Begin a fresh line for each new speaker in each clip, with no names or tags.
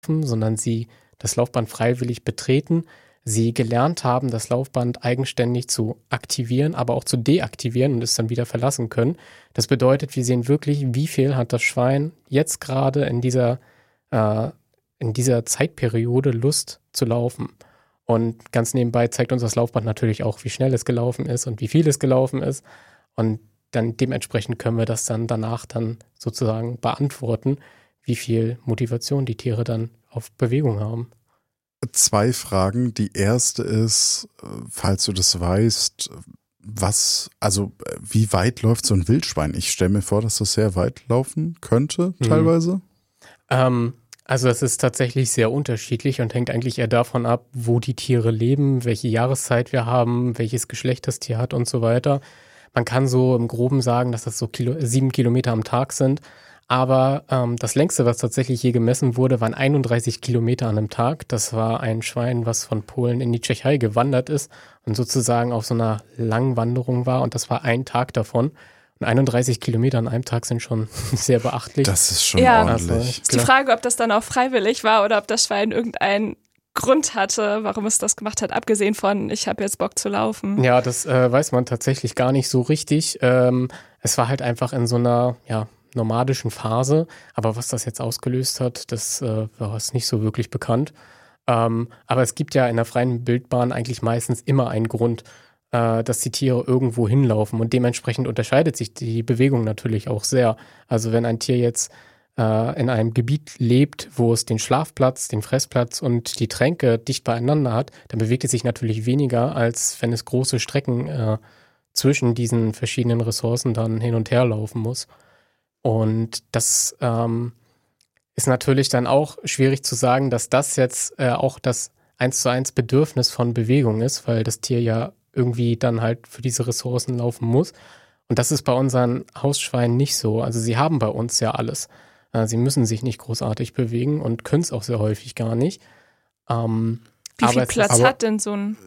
sondern sie das Laufband freiwillig betreten, sie gelernt haben, das Laufband eigenständig zu aktivieren, aber auch zu deaktivieren und es dann wieder verlassen können. Das bedeutet, wir sehen wirklich, wie viel hat das Schwein jetzt gerade in dieser Zeitperiode Lust zu laufen. Und ganz nebenbei zeigt uns das Laufband natürlich auch, wie schnell es gelaufen ist und wie viel es gelaufen ist. Und dann dementsprechend können wir das dann danach dann sozusagen beantworten, wie viel Motivation die Tiere dann auf Bewegung haben.
2 Fragen. Die erste ist, falls du das weißt, wie weit läuft so ein Wildschwein? Ich stelle mir vor, dass das sehr weit laufen könnte, teilweise.
Also das ist tatsächlich sehr unterschiedlich und hängt eigentlich eher davon ab, wo die Tiere leben, welche Jahreszeit wir haben, welches Geschlecht das Tier hat und so weiter. Man kann so im Groben sagen, dass das so 7 Kilometer am Tag sind. Aber das längste, was tatsächlich je gemessen wurde, waren 31 Kilometer an einem Tag. Das war ein Schwein, was von Polen in die Tschechei gewandert ist und sozusagen auf so einer langen Wanderung war. Und das war ein Tag davon. Und 31 Kilometer an einem Tag sind schon sehr beachtlich.
Das ist schon ordentlich.
Also, ist die Frage, ob das dann auch freiwillig war oder ob das Schwein irgendeinen Grund hatte, warum es das gemacht hat, abgesehen von, ich habe jetzt Bock zu laufen.
Ja, das weiß man tatsächlich gar nicht so richtig. Es war halt einfach in so einer, nomadischen Phase, aber was das jetzt ausgelöst hat, das war es nicht so wirklich bekannt. Aber es gibt ja in der freien Wildbahn eigentlich meistens immer einen Grund, dass die Tiere irgendwo hinlaufen und dementsprechend unterscheidet sich die Bewegung natürlich auch sehr. Also wenn ein Tier jetzt in einem Gebiet lebt, wo es den Schlafplatz, den Fressplatz und die Tränke dicht beieinander hat, dann bewegt es sich natürlich weniger, als wenn es große Strecken zwischen diesen verschiedenen Ressourcen dann hin und her laufen muss. Und das ist natürlich dann auch schwierig zu sagen, dass das jetzt auch das 1:1 Bedürfnis von Bewegung ist, weil das Tier ja irgendwie dann halt für diese Ressourcen laufen muss. Und das ist bei unseren Hausschweinen nicht so. Also sie haben bei uns ja alles. Sie müssen sich nicht großartig bewegen und können es auch sehr häufig gar nicht.
Wie viel Platz hat denn so ein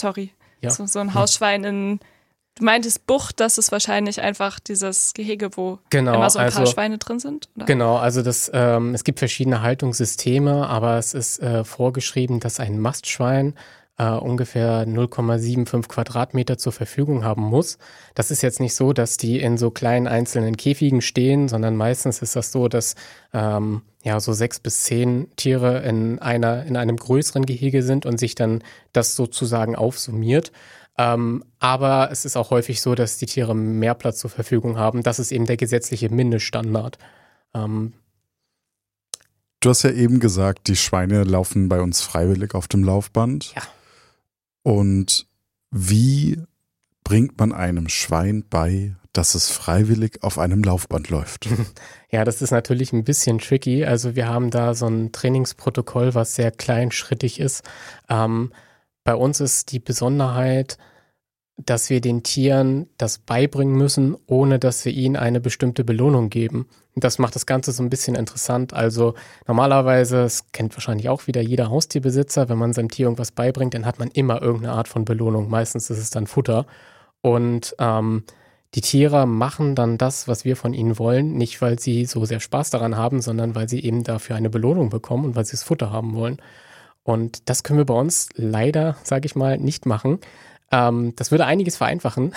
ein Hausschwein in... Du meintest Bucht, das ist wahrscheinlich einfach dieses Gehege, wo immer so ein paar Schweine drin sind? Oder?
Genau, also es gibt verschiedene Haltungssysteme, aber es ist vorgeschrieben, dass ein Mastschwein ungefähr 0,75 Quadratmeter zur Verfügung haben muss. Das ist jetzt nicht so, dass die in so kleinen einzelnen Käfigen stehen, sondern meistens ist das so, dass so 6 bis 10 Tiere in einem größeren Gehege sind und sich dann das sozusagen aufsummiert. Aber es ist auch häufig so, dass die Tiere mehr Platz zur Verfügung haben. Das ist eben der gesetzliche Mindeststandard.
Du hast ja eben gesagt, die Schweine laufen bei uns freiwillig auf dem Laufband.
Ja.
Und wie bringt man einem Schwein bei, dass es freiwillig auf einem Laufband läuft?
Ja, das ist natürlich ein bisschen tricky. Also wir haben da so ein Trainingsprotokoll, was sehr kleinschrittig ist. Bei uns ist die Besonderheit, dass wir den Tieren das beibringen müssen, ohne dass wir ihnen eine bestimmte Belohnung geben. Und das macht das Ganze so ein bisschen interessant. Also normalerweise, das kennt wahrscheinlich auch wieder jeder Haustierbesitzer, wenn man seinem Tier irgendwas beibringt, dann hat man immer irgendeine Art von Belohnung. Meistens ist es dann Futter. Und die Tiere machen dann das, was wir von ihnen wollen, nicht weil sie so sehr Spaß daran haben, sondern weil sie eben dafür eine Belohnung bekommen und weil sie das Futter haben wollen. Und das können wir bei uns leider, sage ich mal, nicht machen. Das würde einiges vereinfachen,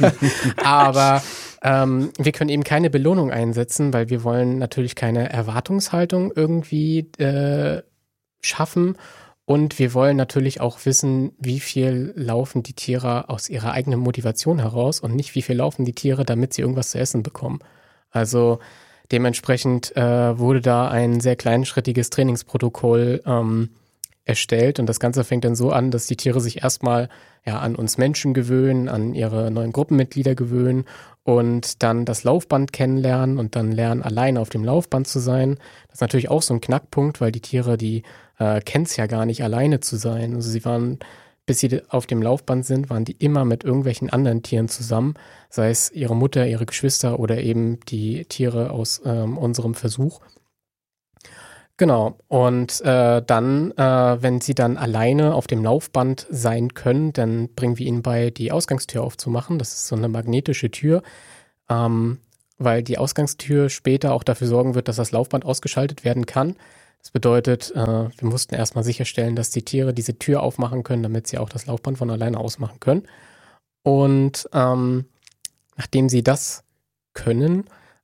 aber wir können eben keine Belohnung einsetzen, weil wir wollen natürlich keine Erwartungshaltung irgendwie schaffen und wir wollen natürlich auch wissen, wie viel laufen die Tiere aus ihrer eigenen Motivation heraus und nicht wie viel laufen die Tiere, damit sie irgendwas zu essen bekommen. Also dementsprechend wurde da ein sehr kleinschrittiges Trainingsprotokoll erstellt und das Ganze fängt dann so an, dass die Tiere sich erstmal an uns Menschen gewöhnen, an ihre neuen Gruppenmitglieder gewöhnen und dann das Laufband kennenlernen und dann lernen, alleine auf dem Laufband zu sein. Das ist natürlich auch so ein Knackpunkt, weil die Tiere, die kennen es ja gar nicht, alleine zu sein. Also sie waren, bis sie auf dem Laufband sind, waren die immer mit irgendwelchen anderen Tieren zusammen, sei es ihre Mutter, ihre Geschwister oder eben die Tiere aus unserem Versuch. Genau, und dann, wenn sie dann alleine auf dem Laufband sein können, dann bringen wir ihnen bei, die Ausgangstür aufzumachen. Das ist so eine magnetische Tür, weil die Ausgangstür später auch dafür sorgen wird, dass das Laufband ausgeschaltet werden kann. Das bedeutet, wir mussten erstmal sicherstellen, dass die Tiere diese Tür aufmachen können, damit sie auch das Laufband von alleine ausmachen können. Und nachdem sie das können,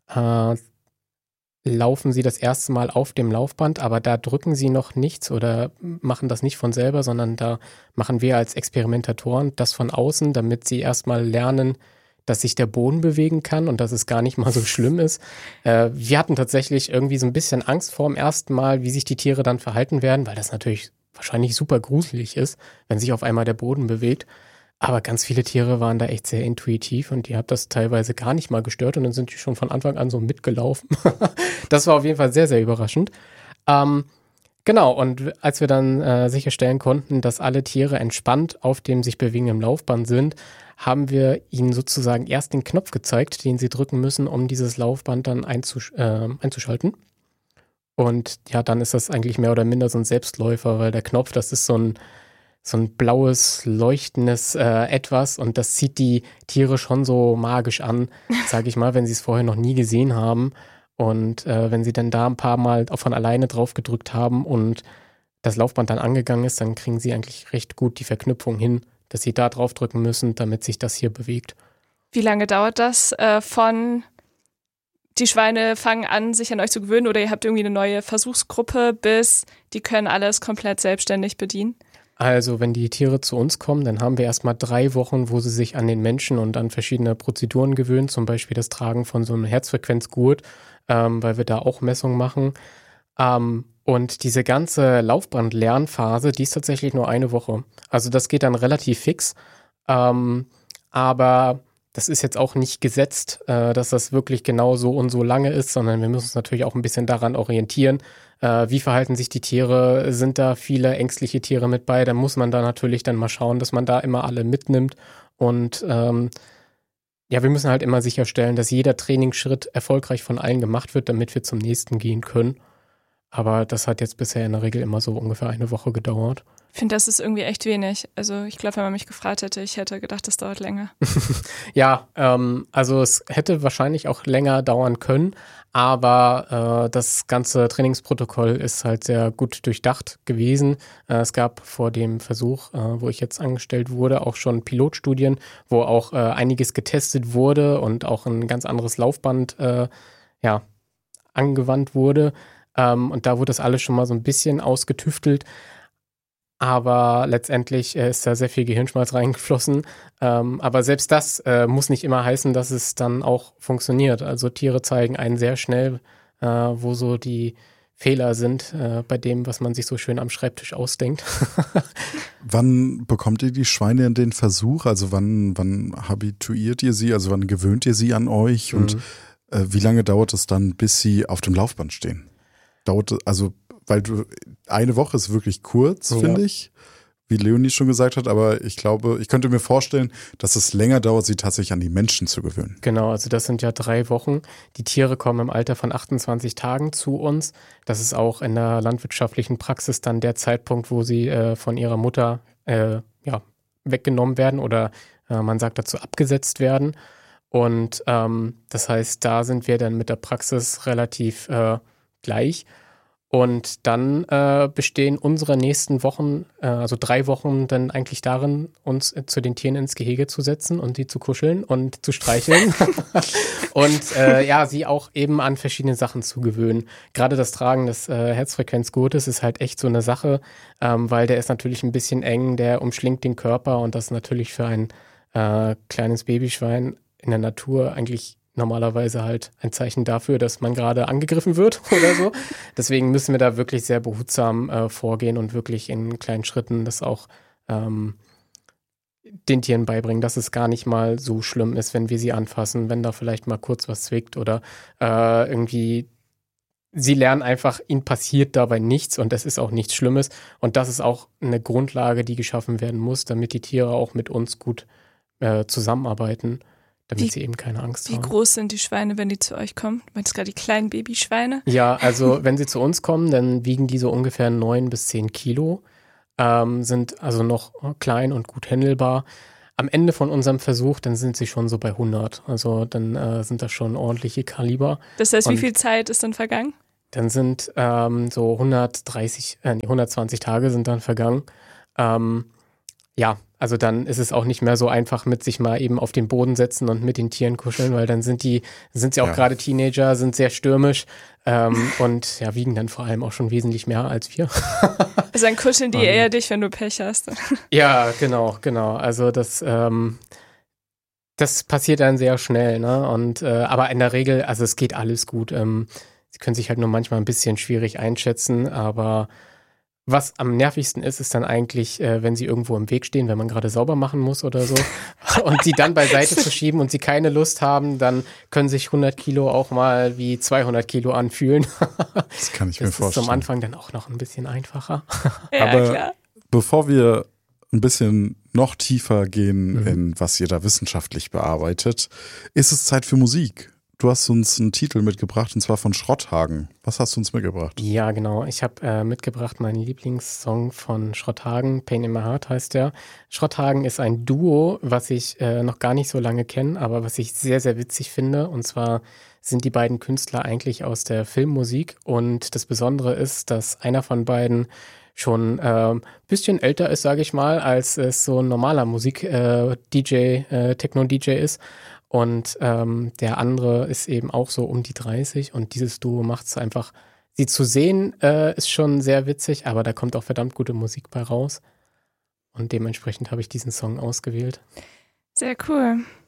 laufen sie das erste Mal auf dem Laufband, aber da drücken sie noch nichts oder machen das nicht von selber, sondern da machen wir als Experimentatoren das von außen, damit sie erstmal lernen, dass sich der Boden bewegen kann und dass es gar nicht mal so schlimm ist. Wir hatten tatsächlich irgendwie so ein bisschen Angst vor dem ersten Mal, wie sich die Tiere dann verhalten werden, weil das natürlich wahrscheinlich super gruselig ist, wenn sich auf einmal der Boden bewegt. Aber ganz viele Tiere waren da echt sehr intuitiv und die hat das teilweise gar nicht mal gestört und dann sind die schon von Anfang an so mitgelaufen. Das war auf jeden Fall sehr, sehr überraschend. Genau, und als wir dann sicherstellen konnten, dass alle Tiere entspannt auf dem sich bewegenden Laufband sind, haben wir ihnen sozusagen erst den Knopf gezeigt, den sie drücken müssen, um dieses Laufband dann einzuschalten. Und ja, dann ist das eigentlich mehr oder minder so ein Selbstläufer, weil der Knopf, das ist so ein blaues, leuchtendes Etwas und das zieht die Tiere schon so magisch an, sage ich mal, wenn sie es vorher noch nie gesehen haben. Und wenn sie dann da ein paar Mal auch von alleine drauf gedrückt haben und das Laufband dann angegangen ist, dann kriegen sie eigentlich recht gut die Verknüpfung hin, dass sie da drauf drücken müssen, damit sich das hier bewegt.
Wie lange dauert das von die Schweine fangen an, sich an euch zu gewöhnen oder ihr habt irgendwie eine neue Versuchsgruppe, bis die können alles komplett selbstständig bedienen?
Also wenn die Tiere zu uns kommen, dann haben wir erstmal 3 Wochen, wo sie sich an den Menschen und an verschiedene Prozeduren gewöhnen, zum Beispiel das Tragen von so einem Herzfrequenzgurt, weil wir da auch Messungen machen. Und diese ganze Laufband-Lernphase, die ist tatsächlich nur 1 Woche. Also das geht dann relativ fix, aber das ist jetzt auch nicht gesetzt, dass das wirklich genau so und so lange ist, sondern wir müssen uns natürlich auch ein bisschen daran orientieren, wie verhalten sich die Tiere, sind da viele ängstliche Tiere mit bei, da muss man da natürlich dann mal schauen, dass man da immer alle mitnimmt und ja, wir müssen halt immer sicherstellen, dass jeder Trainingsschritt erfolgreich von allen gemacht wird, damit wir zum nächsten gehen können. Aber das hat jetzt bisher in der Regel immer so ungefähr 1 Woche gedauert.
Ich finde, das ist irgendwie echt wenig. Also ich glaube, wenn man mich gefragt hätte, ich hätte gedacht, das dauert länger.
Ja, also es hätte wahrscheinlich auch länger dauern können, aber das ganze Trainingsprotokoll ist halt sehr gut durchdacht gewesen. Es gab vor dem Versuch, wo ich jetzt angestellt wurde, auch schon Pilotstudien, wo auch einiges getestet wurde und auch ein ganz anderes Laufband angewandt wurde. Und da wurde das alles schon mal so ein bisschen ausgetüftelt. Aber letztendlich ist da sehr viel Gehirnschmalz reingeflossen. Aber selbst das muss nicht immer heißen, dass es dann auch funktioniert. Also Tiere zeigen einen sehr schnell, wo so die Fehler sind bei dem, was man sich so schön am Schreibtisch ausdenkt.
Wann bekommt ihr die Schweine in den Versuch? Also wann habituiert ihr sie? Also wann gewöhnt ihr sie an euch? Und wie lange dauert es dann, bis sie auf dem Laufband stehen? Weil 1 Woche ist wirklich kurz, finde ich, wie Leonie schon gesagt hat, aber ich glaube, ich könnte mir vorstellen, dass es länger dauert, sie tatsächlich an die Menschen zu gewöhnen.
Genau, also das sind ja 3 Wochen. Die Tiere kommen im Alter von 28 Tagen zu uns. Das ist auch in der landwirtschaftlichen Praxis dann der Zeitpunkt, wo sie von ihrer Mutter weggenommen werden oder man sagt dazu abgesetzt werden. Und das heißt, da sind wir dann mit der Praxis relativ gleich. Und dann bestehen unsere nächsten Wochen, also 3 Wochen, dann eigentlich darin, uns zu den Tieren ins Gehege zu setzen und die zu kuscheln und zu streicheln. Und sie auch eben an verschiedene Sachen zu gewöhnen. Gerade das Tragen des Herzfrequenzgurtes ist halt echt so eine Sache, weil der ist natürlich ein bisschen eng, der umschlingt den Körper und das ist natürlich für ein kleines Babyschwein in der Natur eigentlich normalerweise halt ein Zeichen dafür, dass man gerade angegriffen wird oder so. Deswegen müssen wir da wirklich sehr behutsam vorgehen und wirklich in kleinen Schritten das auch den Tieren beibringen, dass es gar nicht mal so schlimm ist, wenn wir sie anfassen, wenn da vielleicht mal kurz was zwickt oder irgendwie sie lernen einfach, ihnen passiert dabei nichts und das ist auch nichts Schlimmes und das ist auch eine Grundlage, die geschaffen werden muss, damit die Tiere auch mit uns gut zusammenarbeiten. Damit sie eben keine Angst haben.
Wie groß sind die Schweine, wenn die zu euch kommen? Du meinst gerade die kleinen Babyschweine?
Ja, also wenn sie zu uns kommen, dann wiegen die so ungefähr 9 bis 10 Kilo, sind also noch klein und gut händelbar. Am Ende von unserem Versuch, dann sind sie schon so bei 100. Also dann sind das schon ordentliche Kaliber.
Das heißt, wie viel Zeit ist dann vergangen?
Dann sind so 120 Tage sind dann vergangen. Ja, also dann ist es auch nicht mehr so einfach mit sich mal eben auf den Boden setzen und mit den Tieren kuscheln, weil dann sind sie auch gerade Teenager, sind sehr stürmisch und ja, wiegen dann vor allem auch schon wesentlich mehr als wir.
Also dann kuscheln die eher dich, wenn du Pech hast.
Ja, genau. Also das passiert dann sehr schnell, ne? Und aber in der Regel, also es geht alles gut. Sie können sich halt nur manchmal ein bisschen schwierig einschätzen, aber was am nervigsten ist dann eigentlich, wenn sie irgendwo im Weg stehen, wenn man gerade sauber machen muss oder so und sie dann beiseite zu schieben und sie keine Lust haben, dann können sich 100 Kilo auch mal wie 200 Kilo anfühlen.
Das kann ich mir vorstellen.
Das ist zum Anfang dann auch noch ein bisschen einfacher.
Ja,
aber
klar.
Bevor wir ein bisschen noch tiefer gehen in was ihr da wissenschaftlich bearbeitet, ist es Zeit für Musik. Du hast uns einen Titel mitgebracht, und zwar von Schrotthagen. Was hast du uns mitgebracht?
Ja, genau. Ich habe mitgebracht meinen Lieblingssong von Schrotthagen, Pain in My Heart heißt der. Schrotthagen ist ein Duo, was ich noch gar nicht so lange kenne, aber was ich sehr, sehr witzig finde. Und zwar sind die beiden Künstler eigentlich aus der Filmmusik. Und das Besondere ist, dass einer von beiden schon ein bisschen älter ist, sage ich mal, als es so ein normaler Techno-DJ ist. Und der andere ist eben auch so um die 30 und dieses Duo macht es einfach, sie zu sehen ist schon sehr witzig, aber da kommt auch verdammt gute Musik bei raus. Und dementsprechend habe ich diesen Song ausgewählt.
Sehr cool.